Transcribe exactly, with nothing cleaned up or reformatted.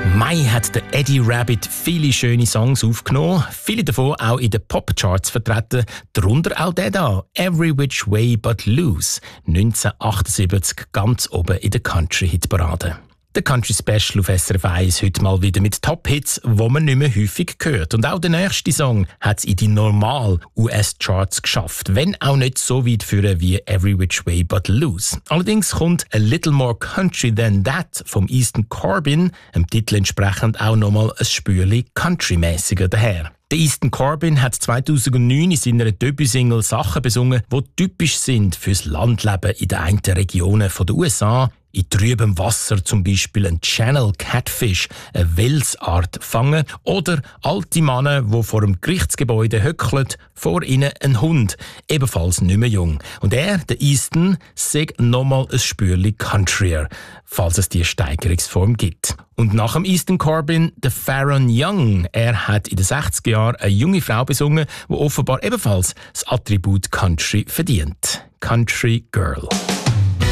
Mai hat der Eddie Rabbitt viele schöne Songs aufgenommen, viele davon auch in den Popcharts vertreten, darunter auch der da, «Every Which Way But Loose», neunzehnhundertachtundsiebzig ganz oben in der Country-Hitparade. Der Country Special auf S R F eins heute mal wieder mit Top-Hits, die man nicht mehr häufig hört. Und auch der nächste Song hat es in die normalen U S-Charts geschafft, wenn auch nicht so weit führen wie «Every Which Way But Loose». Allerdings kommt «A Little More Country Than That» vom Easton Corbin, dem Titel entsprechend auch nochmal ein Spürchen countrymäßiger daher. Der Easton Corbin hat zweitausendneun in seiner Debütsingle Sachen besungen, die typisch sind fürs Landleben in den einen Regionen der U S A. In trübem Wasser zum Beispiel ein Channel Catfish, eine Welsart, fangen oder alte Männer, die vor dem Gerichtsgebäude höckeln, vor ihnen ein Hund, ebenfalls nicht mehr jung. Und er, der Easton, sagt nochmal ein Spürchen countryer, falls es die Steigerungsform gibt. Und nach dem Easton Corbin, der Faron Young. Er hat in den sechziger Jahren eine junge Frau besungen, die offenbar ebenfalls das Attribut Country verdient. Country Girl.